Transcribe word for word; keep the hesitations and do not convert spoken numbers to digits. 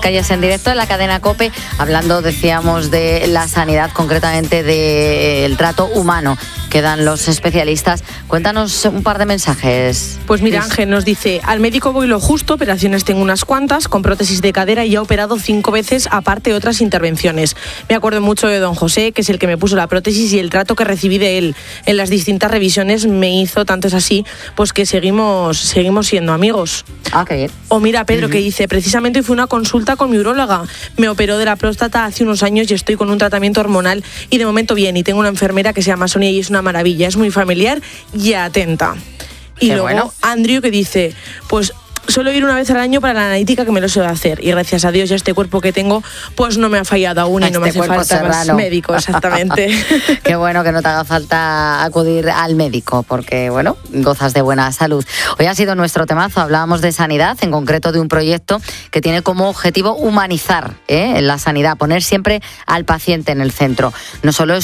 calles en directo en la cadena COPE, hablando, decíamos, de la sanidad, concretamente del trato humano que dan los especialistas. Cuéntanos un par de mensajes. Pues mira, Ángel nos dice: al médico voy lo justo, operaciones tengo unas cuantas, con prótesis de cadera y ya he operado cinco veces, aparte otras intervenciones. Me acuerdo mucho de don José, que es el que me puso la prótesis, y el trato que recibí de él en las distintas revisiones me hizo, tanto es así, pues que seguimos, seguimos siendo amigos. Ah, qué bien. O mira, Pedro, uh-huh. que dice: precisamente fue una consulta con mi uróloga, me operó de la próstata hace unos años y estoy con un tratamiento hormonal y de momento bien, y tengo una enfermera que se llama Sonia y es una maravilla, es muy familiar y atenta. Y Qué luego bueno. Andrew, que dice: pues suelo ir una vez al año para la analítica, que me lo suelo hacer, y gracias a Dios ya este cuerpo que tengo pues no me ha fallado aún y este no me hace falta serrano. más médico, exactamente. Qué bueno que no te haga falta acudir al médico, porque bueno, gozas de buena salud. Hoy ha sido nuestro temazo, hablábamos de sanidad, en concreto de un proyecto que tiene como objetivo humanizar ¿eh? la sanidad, poner siempre al paciente en el centro. No solo es